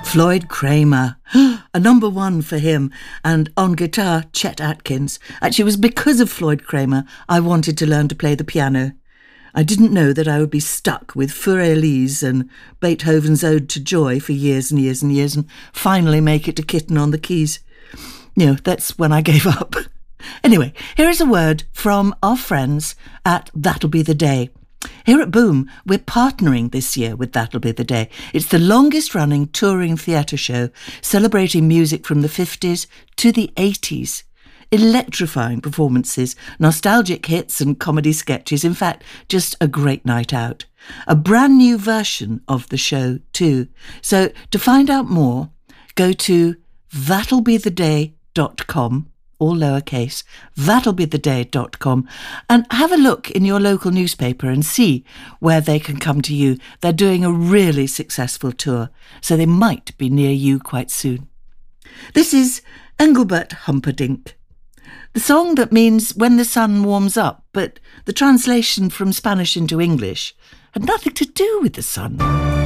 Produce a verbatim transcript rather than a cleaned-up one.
Floyd Kramer, a number one for him, and on guitar, Chet Atkins. Actually, it was because of Floyd Kramer I wanted to learn to play the piano. I didn't know that I would be stuck with Für Elise and Beethoven's Ode to Joy for years and years and years and finally make it to Kitten on the keys. You know, that's when I gave up. Anyway, here is a word from our friends at That'll Be the Day. Here at Boom, we're partnering this year with That'll Be the Day. It's the longest-running touring theatre show celebrating music from the fifties to the eighties. Electrifying performances, nostalgic hits and comedy sketches. In fact, just a great night out. A brand new version of the show too. So to find out more, go to that'll be the day dot com, all lowercase, that'll be the day dot com, and have a look in your local newspaper and see where they can come to you. They're doing a really successful tour, so they might be near you quite soon. This is Engelbert Humperdinck. The song that means when the sun warms up, but the translation from Spanish into English had nothing to do with the sun.